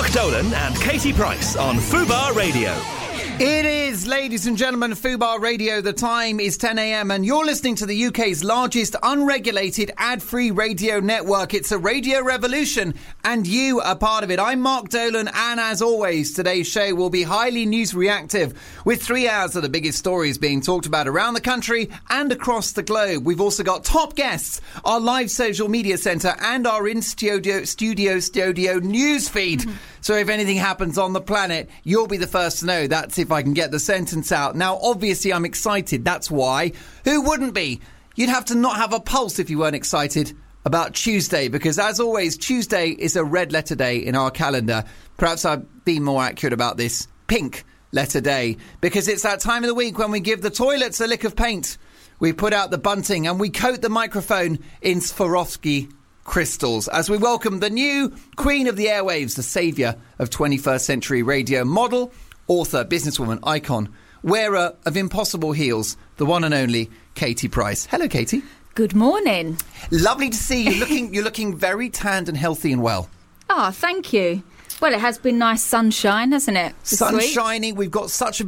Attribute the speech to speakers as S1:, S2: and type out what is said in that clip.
S1: Mark Dolan and Katie Price on Fubar Radio.
S2: It is, ladies and gentlemen, Fubar Radio. The time is 10 a.m. and you're listening to the UK's largest unregulated ad-free radio network. It's a radio revolution and you are part of it. I'm Mark Dolan and as always, today's show will be highly news reactive with 3 hours of the biggest stories being talked about around the country and across the globe. We've also got top guests, our live social media centre and our in-studio news feed. So if anything happens on the planet, you'll be the first to know. That's if I can get the sentence out. Now, obviously, I'm excited. That's why. Who wouldn't be? You'd have to not have a pulse if you weren't excited about Tuesday, because as always, Tuesday is a red letter day in our calendar. Perhaps I'd be more accurate about this. Pink letter day, because it's that time of the week when we give the toilets a lick of paint. We put out the bunting and we coat the microphone in Swarovski crystals as we welcome the new queen of the airwaves, the saviour of 21st century radio, model, author, businesswoman, icon, wearer of impossible heels, the one and only Katie Price. Hello, Katie.
S3: Good morning.
S2: Lovely to see you. You're looking very tanned and healthy and well.
S3: Oh, thank you. Well, it has been nice sunshine, hasn't it?
S2: Sun shining. We've got such a